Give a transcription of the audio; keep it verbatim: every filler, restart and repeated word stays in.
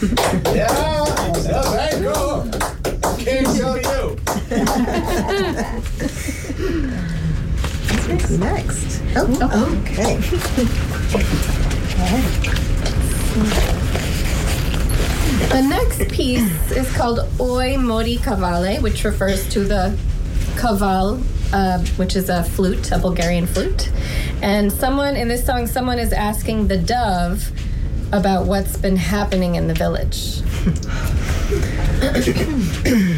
Yeah, that's very cool. Can't show you. What's next? Oh, oh. Okay. The next piece is called Oi Mori Cavale, which refers to the kaval, uh, which is a flute, a Bulgarian flute. And someone, in this song, someone is asking the dove about what's been happening in the village.